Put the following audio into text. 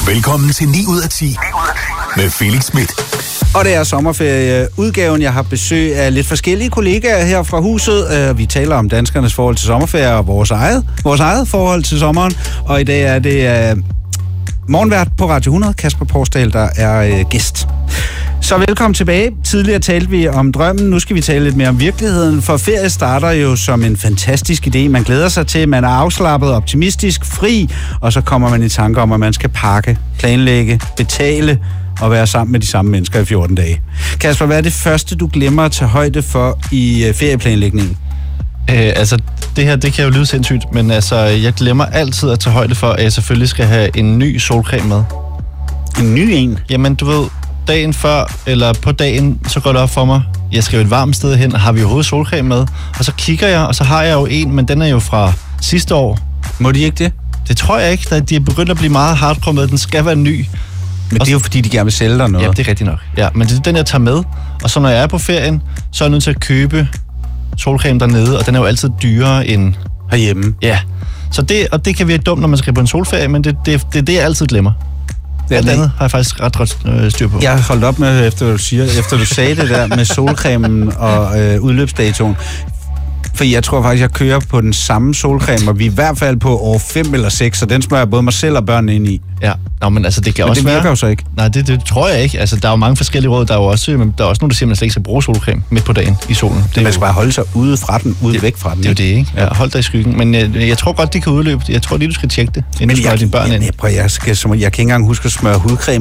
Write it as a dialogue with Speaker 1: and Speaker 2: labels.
Speaker 1: Velkommen til 9 ud af 10 med Felix Smith.
Speaker 2: Og det er sommerferieudgaven. Jeg har besøg af lidt forskellige kollegaer her fra huset. Vi taler om danskernes forhold til sommerferie og vores eget forhold til sommeren. Og i dag er det morgenvært på Radio 100, Kasper Porsdal, der er gæst. Så velkommen tilbage. Tidligere talte vi om drømmen, nu skal vi tale lidt mere om virkeligheden, for ferie starter jo som en fantastisk idé. Man glæder sig til, man er afslappet, optimistisk, fri, og så kommer man i tanke om, at man skal pakke, planlægge, betale og være sammen med de samme mennesker i 14 dage. Kasper, hvad er det første, du glemmer at tage højde for i ferieplanlægningen?
Speaker 3: Det her, det kan jo lyde sindssygt, men jeg glemmer altid at tage højde for, at jeg selvfølgelig skal have en ny solcreme med.
Speaker 2: En ny en?
Speaker 3: Jamen, du ved, dagen før, eller på dagen, så går det op for mig, jeg skal jo et varmt sted hen, har vi overhovedet solcreme med? Og så kigger jeg, og så har jeg jo en, men den er jo fra sidste år.
Speaker 2: Må de ikke det?
Speaker 3: Det tror jeg ikke, de er begyndt at blive meget hardcore med, den skal være ny.
Speaker 2: Men det er jo fordi, de gerne vil sælge dig noget.
Speaker 3: Ja, det er rigtigt nok. Ja, men det er den, jeg tager med. Og så når jeg er på ferien, så er jeg nødt til at købe solcreme dernede, og den er jo altid dyrere end
Speaker 2: herhjemme.
Speaker 3: Ja. Så det kan virke dumt, når man skal på en solferie, men det er det, jeg altid glemmer. Alt andet har jeg faktisk ret styr på.
Speaker 2: Jeg har holdt op med, efter du sagde det der med solcremen og udløbsdatoen. For jeg tror faktisk, jeg kører på den samme solcreme, og vi er i hvert fald på år 5 eller 6, så den smører både mig selv og børnene ind i.
Speaker 3: Ja, men altså det kan også være...
Speaker 2: det virker jo så ikke.
Speaker 3: Nej, det tror jeg ikke. Altså, der er jo mange forskellige råd. Der er også nogen, der siger, at man slet ikke skal bruge solcreme midt på dagen i solen.
Speaker 2: Man skal bare holde sig ude fra den, væk fra den.
Speaker 3: Det er jo det, ikke? Ja, hold dig i skyggen. Men jeg tror godt, det kan udløbe. Jeg tror lige, du skal tjekke det, inden du smører dine børn ind.
Speaker 2: Jeg kan ikke engang huske at smøre hudcreme